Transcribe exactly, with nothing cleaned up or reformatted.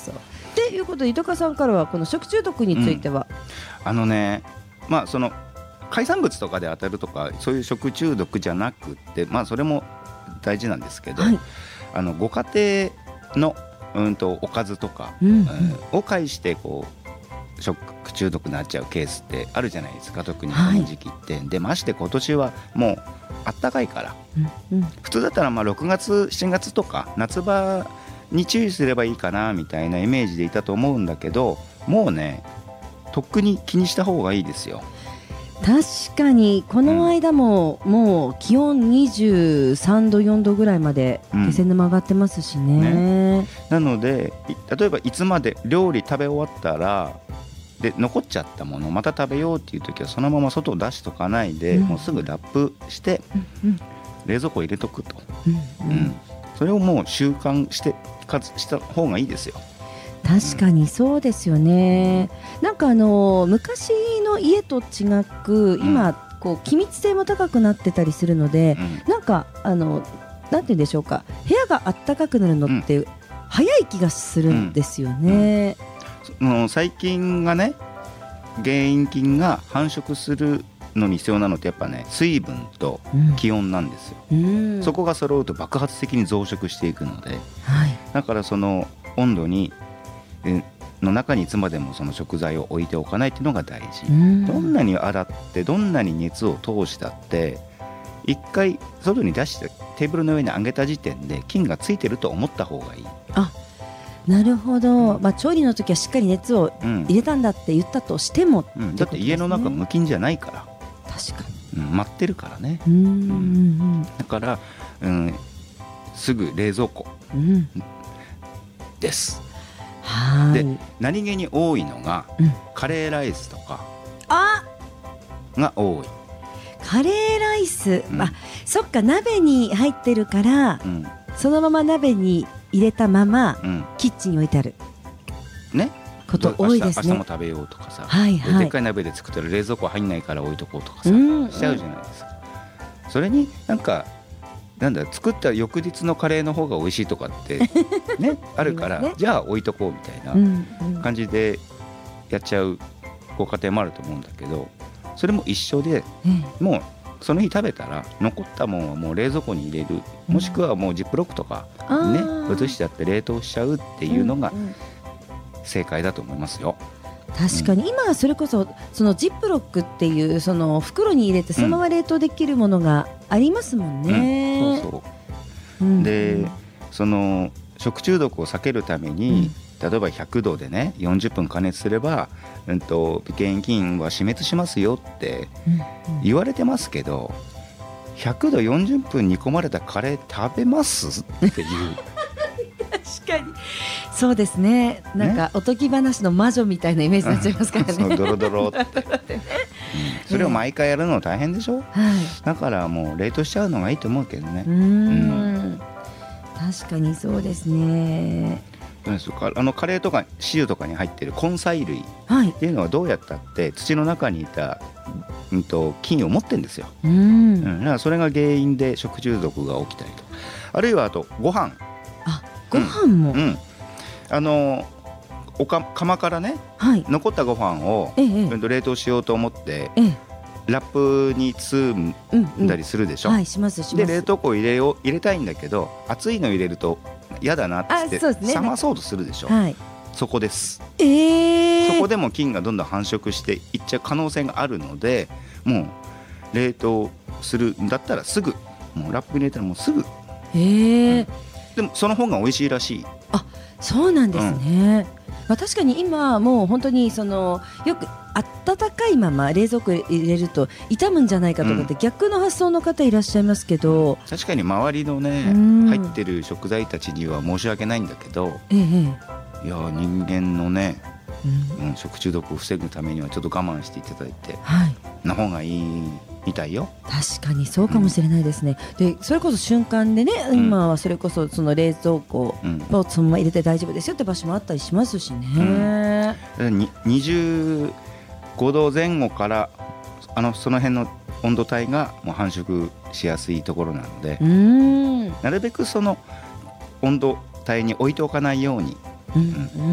そうっていうことで、豊さんからはこの食中毒については、 うん、あのねまあその海産物とかで当たるとかそういう食中毒じゃなくて、まあそれも大事なんですけど、はい、あのご家庭のうんとおかずとか、うんうん、を介してこう食中毒になっちゃうケースってあるじゃないですか、特にこの時期って、はい、でまして今年はもうあったかいから、うんうん、普通だったらまあろくがつしちがつとか夏場に注意すればいいかなみたいなイメージでいたと思うんだけど、もうねとっくに気にした方がいいですよ。 確かにこの間ももう気温にじゅうさんどよんどぐらいまで気仙沼上がってますし ね,、うんねなので例えばいつまで料理食べ終わったらで残っちゃったものまた食べようっていう時はそのまま外を出しとかないで、うん、もうすぐラップして冷蔵庫入れとくと、うんうんうん、それをもう習慣してかつした方がいいですよ。 確かにそうですよね、うん、なんかあの昔の家と違く今こう気密性も高くなってたりするので、うん、なんかあのなんて言うんでしょうか、部屋が暖かくなるのって早い気がするんですよね、 うんうんうん、最近がね原因菌が繁殖するのに必要なのってやっぱね水分と気温なんですよ、うん、そこが揃うと爆発的に増殖していくので、はい、だからその温度にの中にいつまでもその食材を置いておかないっていうのが大事。どんなに洗ってどんなに熱を通したって一回外に出してテーブルの上に上げた時点で菌がついてると思った方がいい。 あ、なるほど、うんまあ、調理の時はしっかり熱を入れたんだって言ったとしても、 うん、だって家の中無菌じゃないから。 確かに、うん、待ってるからね。うんうんうんだから、うん、すぐ冷蔵庫、うん、です。 はいで何気に多いのが、うん、カレーライスとかが多い。 カレーライス、うん、あそっか鍋に入ってるから、うん、そのまま鍋に入れたまま、うん、キッチンに置いてあるねこと多いですね。 明日も食べようとかさ、 はいはい、 でっかい鍋で作ったら冷蔵庫入んないから置いとこうとかさ、うん、しちゃうじゃないですか。それになんかなんだ作った翌日のカレーの方が美味しいとかってねあるから、ね、じゃあ置いとこうみたいな感じでやっちゃうご家庭もあると思うんだけど、それも一緒で、うん、もうその日食べたら残ったものはもう冷蔵庫に入れる、もしくはもうジップロックとかね移しちゃって冷凍しちゃうっていうのが正解だと思いますよ。 確かに今はそれこそそのジップロックっていうその袋に入れてそのまま冷凍できるものがありますもんね、 うんうん、そうそう、うん、でその食中毒を避けるために、うん、例えばひゃくどでねよんじゅっぷん加熱すれば、うん、と原因菌は死滅しますよって言われてますけど、ひゃくどよんじゅっぷん煮込まれたカレー食べますっていう確かにそうですね。なんかおとぎ話の魔女みたいなイメージになっちゃいますからね。 そうドロドロって、うん、それを毎回やるの大変でしょ、はい、だからもう冷凍しちゃうのがいいと思うけどね。うーん、うん、 確かにそうですね。 あのカレーとか汁とかに入っている根菜類っていうのはどうやったって土の中にいた、うん、と菌を持ってるんですよ。うん、うん、だからそれが原因で食中毒が起きたりと、あるいはあとご飯、 あご飯も、うんうん、 あのおか釜からね、はい、残ったご飯を、ええ、冷凍しようと思って、ええ、ラップに包んだりするでしょ、うんうんはい、しますします。で冷凍庫入れよう入れたいんだけど熱いの入れると嫌だなって言って、ね、冷まそうとするでしょ、はい、そこです、えー、そこでも菌がどんどん繁殖していっちゃう可能性があるので、もう冷凍するんだったらすぐもうラップに入れたらもうすぐ、えーうん、でもその方が美味しいらしい。 あ、そうなんですね、うんまあ、確かに今もう本当にそのよく温かいまま冷蔵庫に入れると傷むんじゃないかとかって逆の発想の方いらっしゃいますけど、 うん、確かに周りのね入ってる食材たちには申し訳ないんだけど、ええ、いや人間のね、うんうん、食中毒を防ぐためにはちょっと我慢していただいて、はい、な方がいいみたいよ。 確かにそうかもしれないですね、うん、でそれこそ瞬間でね、うん、今はそれこそその冷蔵庫をそのまま入れて大丈夫ですよって場所もあったりしますしね、 うん、ににじゅうごどぜん後からあのその辺の温度帯がもう繁殖しやすいところなので、うんなるべくその温度帯に置いておかないように、うんうん